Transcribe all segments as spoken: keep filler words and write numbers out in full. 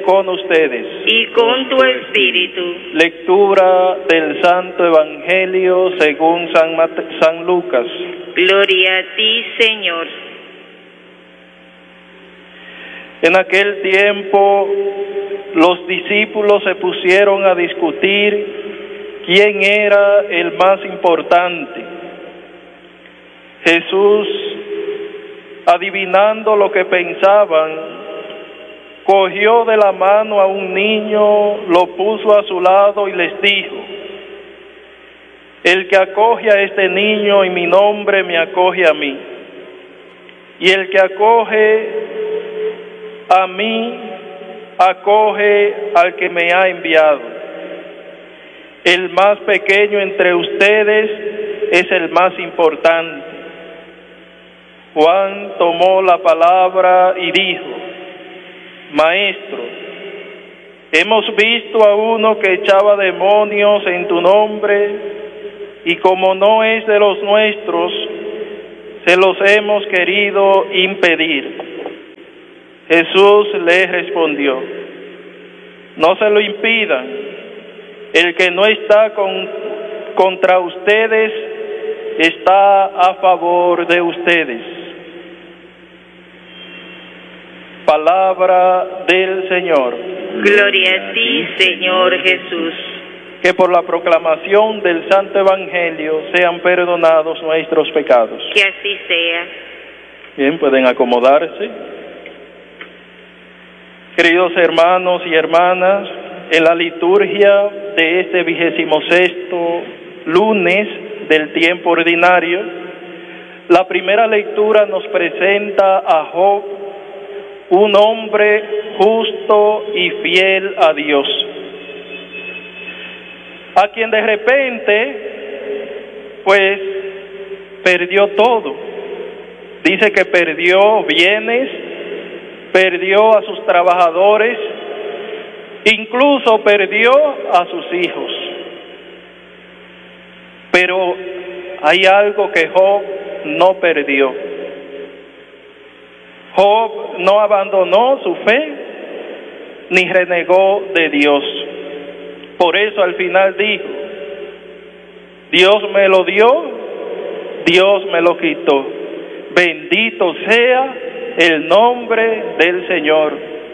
con ustedes. Y con tu espíritu. Lectura del Santo Evangelio según San, Mate- San Lucas. Gloria a ti, Señor. En aquel tiempo, los discípulos se pusieron a discutir quién era el más importante. Jesús, adivinando lo que pensaban, cogió de la mano a un niño, lo puso a su lado y les dijo: el que acoge a este niño en mi nombre me acoge a mí, y el que acoge a mí acoge al que me ha enviado. El más pequeño entre ustedes es el más importante. Juan tomó la palabra y dijo: Maestro, hemos visto a uno que echaba demonios en tu nombre, y como no es de los nuestros, se los hemos querido impedir. Jesús le respondió: no se lo impidan. El que no está con, contra ustedes está a favor de ustedes. Palabra del Señor. Gloria a ti, Señor Jesús. Que por la proclamación del Santo Evangelio sean perdonados nuestros pecados. Que así sea. Bien, pueden acomodarse. Queridos hermanos y hermanas, en la liturgia de este vigésimo sexto lunes del tiempo ordinario, la primera lectura nos presenta a Job, un hombre justo y fiel a Dios, a quien de repente, pues, perdió todo. Dice que perdió bienes, perdió a sus trabajadores, incluso perdió a sus hijos. Pero hay algo que Job no perdió. Job no abandonó su fe ni renegó de Dios. Por eso al final dijo: Dios me lo dio, Dios me lo quitó. Bendito sea el nombre del Señor.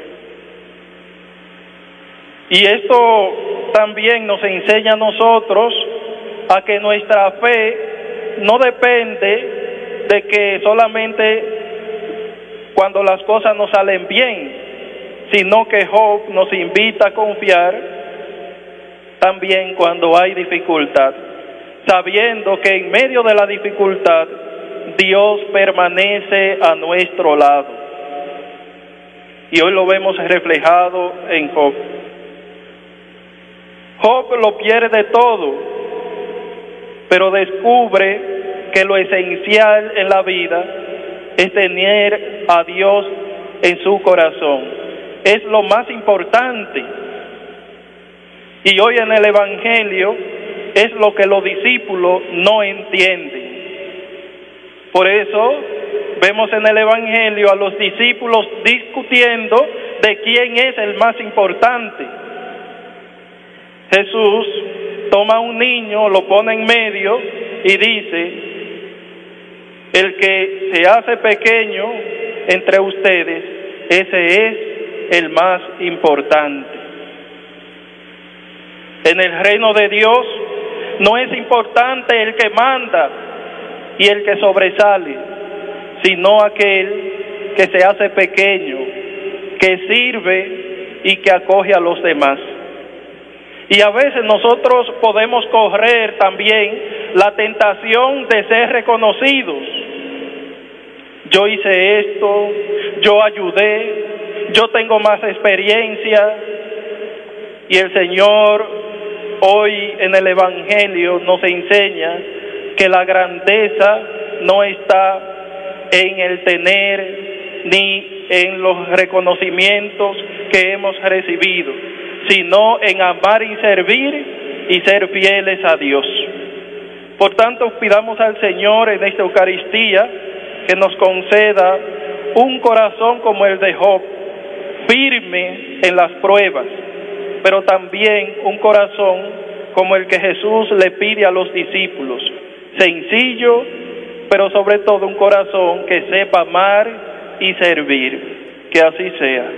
Y esto también nos enseña a nosotros a que nuestra fe no depende de que solamente cuando las cosas nos salen bien, sino que Job nos invita a confiar también cuando hay dificultad, sabiendo que en medio de la dificultad Dios permanece a nuestro lado. Y hoy lo vemos reflejado en Job. Job lo pierde todo, pero descubre que lo esencial en la vida es tener a Dios en su corazón. Es lo más importante. Y hoy en el Evangelio es lo que los discípulos no entienden. Por eso vemos en el Evangelio a los discípulos discutiendo de quién es el más importante. Jesús toma a un niño, lo pone en medio y dice: el que se hace pequeño entre ustedes, ese es el más importante. En el reino de Dios no es importante el que manda y el que sobresale, sino aquel que se hace pequeño, que sirve y que acoge a los demás. Y a veces nosotros podemos correr también la tentación de ser reconocidos. Yo hice esto, yo ayudé, yo tengo más experiencia. Y el Señor hoy en el Evangelio nos enseña que la grandeza no está en el tener ni en los reconocimientos que hemos recibido, sino en amar y servir y ser fieles a Dios. Por tanto, pidamos al Señor en esta Eucaristía que nos conceda un corazón como el de Job, firme en las pruebas, pero también un corazón como el que Jesús le pide a los discípulos, sencillo, pero sobre todo un corazón que sepa amar y servir. Que así sea.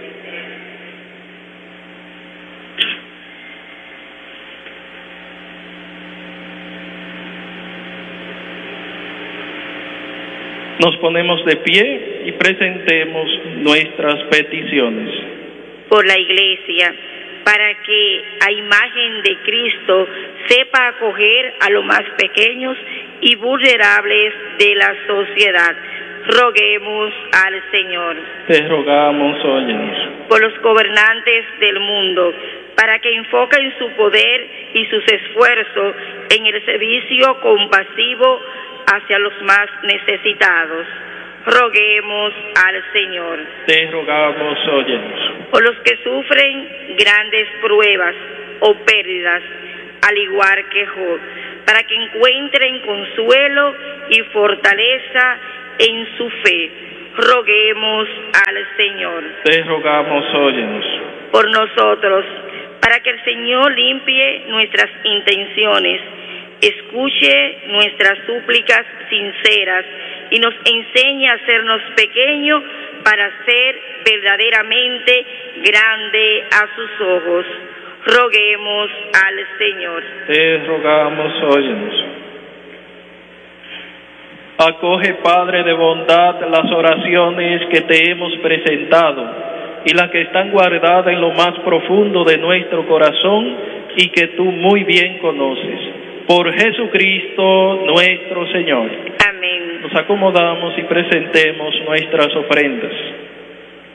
Nos ponemos de pie y presentemos nuestras peticiones. Por la Iglesia, para que a imagen de Cristo sepa acoger a los más pequeños y vulnerables de la sociedad. Roguemos al Señor. Te rogamos, óyenos. Por los gobernantes del mundo, para que enfoquen su poder y sus esfuerzos en el servicio compasivo hacia los más necesitados. Roguemos al Señor. Te rogamos, óyenos. Por los que sufren grandes pruebas o pérdidas, al igual que Job, para que encuentren consuelo y fortaleza en su fe. Roguemos al Señor. Te rogamos, óyenos. Por nosotros, para que el Señor limpie nuestras intenciones, escuche nuestras súplicas sinceras y nos enseñe a hacernos pequeños para ser verdaderamente grande a sus ojos. Roguemos al Señor. Te rogamos, óyenos. Acoge, Padre de bondad, las oraciones que te hemos presentado y las que están guardadas en lo más profundo de nuestro corazón y que tú muy bien conoces. Por Jesucristo nuestro Señor. Amén. Nos acomodamos y presentemos nuestras ofrendas.